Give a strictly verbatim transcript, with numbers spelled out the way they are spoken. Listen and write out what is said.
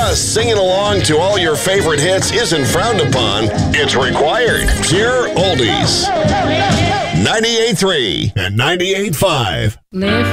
Plus, singing along to all your favorite hits isn't frowned upon, it's required. Pure Oldies. ninety-eight point three and ninety-eight point five. Live